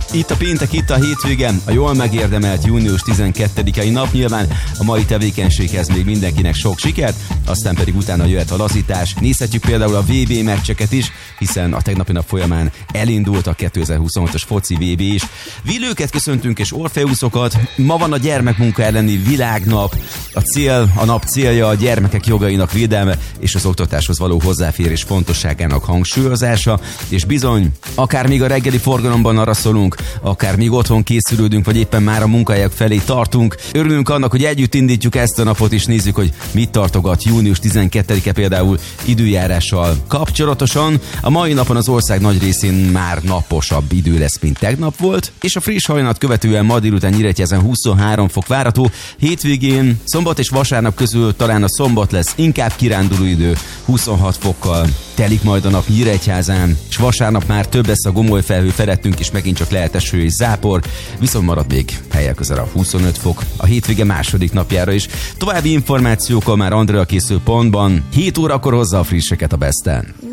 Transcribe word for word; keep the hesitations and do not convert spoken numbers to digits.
Itt a péntek, itt a hétvége, a jól megérdemelt június tizenkettedikei nap. Nyilván a mai tevékenységhez még mindenkinek sok sikert, aztán pedig utána jöhet a lazítás. Nézhetjük például a vé bé meccseket is, hiszen a tegnapi nap folyamán elindult a kétezer-huszonhatos foci vé bé is. Villőket köszöntünk és Orfeuszokat. Ma van a gyermekmunka elleni világnap. A cél, a nap célja a gyermekek jogainak védelme és az oktatáshoz való hozzáférés fontosságának hangsúlyozása, és bizony, akár még a reggeli forgalomban arra szólunk, akár még otthon készülődünk, vagy éppen már a munkahelyek felé tartunk. Örülünk annak, hogy együtt indítjuk ezt a napot, és nézzük, hogy mit tartogat június tizenkettedike például időjárással kapcsolatosan. A mai napon az ország nagy részén már naposabb idő lesz, mint tegnap volt, és a friss hajnalt követően ma délután Nyíregyházán huszonhárom fok várható. Hétvégén, szombat és vasárnap közül talán a szombat lesz inkább kiránduló idő, huszonhat fokkal telik majd a nap Nyíregyházán, és vasárnap már több lesz a gomolyfelhő felettünk, és megint csak lehet eső és zápor, viszont marad még helyek közel a huszonöt fok a hétvége második napjára is. További információkkal már Andrea készül pontban, hét órakor hozza a frisseket a Besten.